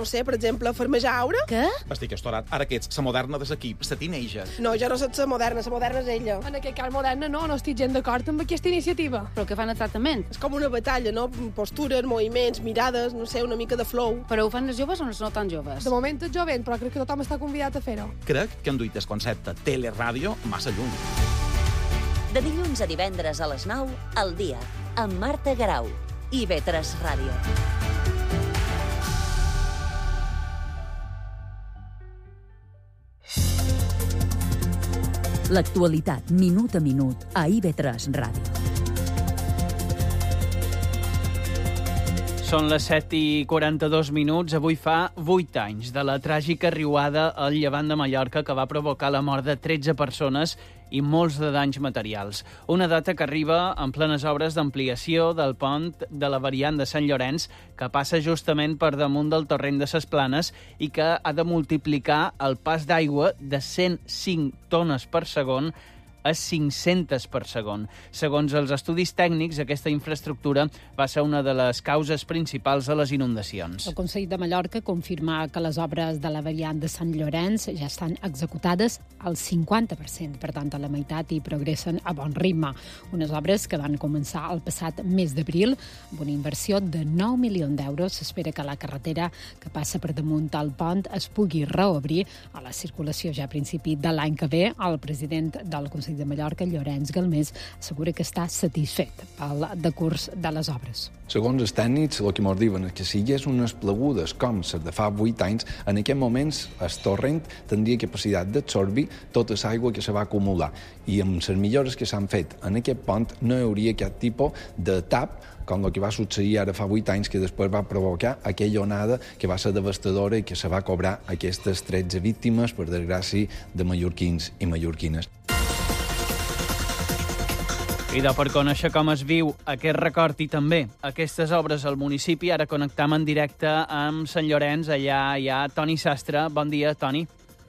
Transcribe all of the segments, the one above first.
no sé, per exemple, farmejar aura. Què? Estic estorat. Ara que ets la moderna de l'equip, la teenager. No, jo no soc la moderna és ella. En aquest cas moderna no estic gens d'acord amb aquesta iniciativa. Però què fan exactament? És com una batalla, no? Postures, moviments, mirades, no sé, una mica de flow. Però ho fan els joves o els no tan joves? De moment és jovent, però crec que tothom està convidat a fer-ho. Crec que han duit el concepte teleràdio massa lluny. De dilluns a divendres a les 9, al dia, amb Marta Garau, IB3 Ràdio. L'actualitat, minut a minut, a IB3 Ràdio. Són les 7:42. Avui fa 8 anys de la tràgica riuada al llevant de Mallorca que va provocar la mort de 13 persones i molts de danys materials. Una data que arriba en plenes obres d'ampliació del pont de la variant de Sant Llorenç, que passa justament per damunt del torrent de ses Planes i que ha de multiplicar el pas d'aigua de 105 tones per segon a 500 per segon. Segons els estudis tècnics, aquesta infraestructura va ser una de les causes principals de les inundacions. El Consell de Mallorca confirma que les obres de la variant de Sant Llorenç ja estan executades al 50%, per tant, a la meitat i progressen a bon ritme. Unes obres que van començar el passat mes d'abril amb una inversió de 9 milions d'euros. S'espera que la carretera que passa per damunt del pont es pugui reobrir a la circulació ja a principi de l'any que ve. El president del Consell de Mallorca, Llorenç Galmés, assegura que està satisfet pel decurs de les obres. Segons els tècnics, el que ens diuen és que si hi hagués unes plegudes com les de fa 8 anys, en aquests moments el torrent tindria capacitat d'absorbir tota l'aigua que se va acumular. I amb les millores que s'han fet en aquest pont no hi hauria cap tipus de tap com el que va succeir ara fa 8 anys, que després va provocar aquella onada que va ser devastadora i que se va cobrar aquestes 13 víctimes, per desgràcia, de mallorquins i mallorquines. I per conèixer com es viu aquest record i també aquestes obres al municipi, ara connectam en directe amb Sant Llorenç. Allà hi ha Toni Sastre. Bon dia, Toni.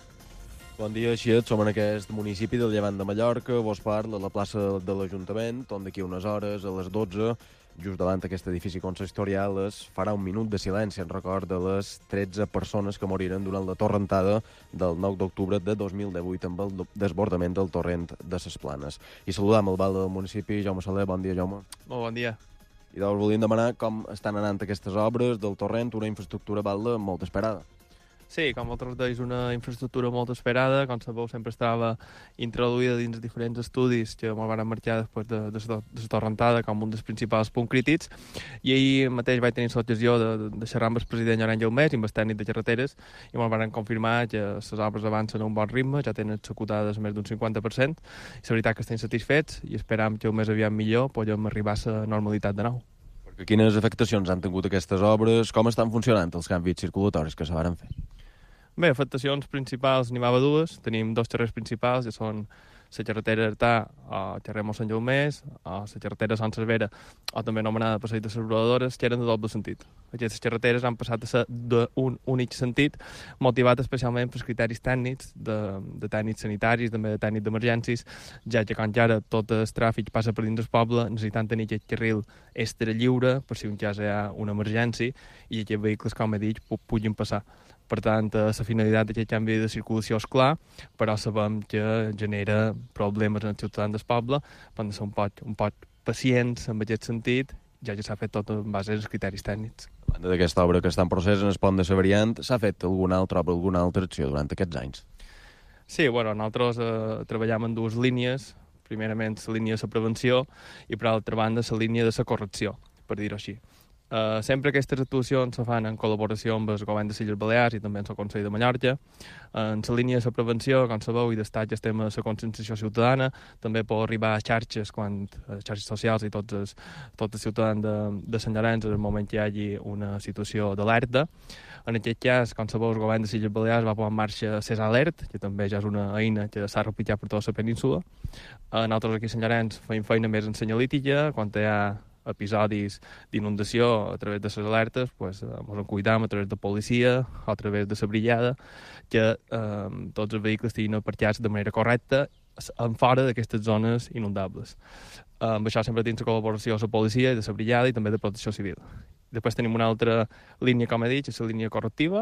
Bon dia, així és. Som en aquest municipi del Llevant de Mallorca. Vos parla a la plaça de l'Ajuntament, on d'aquí unes hores, a les 12, just davant d'aquest edifici consistorial, es farà un minut de silenci en record de les 13 persones que moriren durant la torrentada del 9 d'octubre de 2018 amb el desbordament del torrent de ses Planes. I saludam el val del municipi, Jaume Soler. Bon dia, Jaume. Molt bon dia. I doncs volíem demanar com estan anant aquestes obres del torrent, una infraestructura valda molt esperada. Sí, com vosaltres deis, una infraestructura molt esperada, com sabeu, sempre estava introduïda dins diferents estudis que molt van marxar després de la torrentada com un dels principals punts crítics, i ahir mateix vaig tenir l'ocasió de xerrar amb el president Llorenç Galmés i amb el tècnic de carreteres, i me'l van confirmar que les obres avancen a un bon ritme, ja tenen executades més d'un 50%, i la veritat que estem satisfets i esperam que el més aviat millor podem arribar a la normalitat de nou. Quines afectacions han tingut aquestes obres? Com estan funcionant els canvis circulatoris que se van fer? Bé, afectacions principals n'hi va haver dues. Tenim dos carrers principals, que són la carretera Artà o carrer Sant Jaumès, o la carretera Sant Cervera, o també anomenada Passeig de les Voladores, que eren de doble sentit. Aquestes carreteres han passat a ser d'un únic sentit, motivat especialment per criteris tècnics, de tècnics sanitaris, també de tècnics d'emergències, ja que quan ara tot el tràfic passa per dins del poble, necessitant tenir aquest carril extra lliure, per si un cas hi ha una emergència, i aquests vehicles, com he dit, puguin passar. Per tant, la finalitat d'aquest canvi de circulació és clar, però sabem que genera problemes en els ciutadans del poble, però hem de ser un poc pacients en aquest sentit, ja que s'ha fet tot en base als criteris tècnics. A banda d'aquesta obra que està en procés en el pont de la variant, s'ha fet alguna altra acció durant aquests anys? Sí, nosaltres treballem en dues línies, primerament la línia de la prevenció i per altra banda la línia de la correcció, per dir-ho així. Sempre aquestes actuacions se fan en col·laboració amb el govern de les Illes Balears i també amb el Consell de Mallorca. En la línia de la prevenció, com sabeu, i d'estat ja estem a la conscienciació ciutadana, també pot arribar a xarxes, xarxes socials i tots els ciutadans de Sant Llorenç en el moment que hi hagi una situació d'alerta. En aquest cas, com sabeu, el govern de les Illes Balears va posar en marxa CES Alert, que també ja és una eina que s'ha replicat per tota la península. Nosaltres aquí a Sant Llorenç feim feina més en senyalítica, quan hi ha episodis d'inundació a través de les alertes, ens en cuidam a través de policia o a través de la brigada, que tots els vehicles estiguin aparcats de manera correcta en fora d'aquestes zones inundables. Amb això sempre dins la col·laboració de la policia i de la brigada i també de protecció civil. Després tenim una altra línia, com he dit, és la línia correctiva,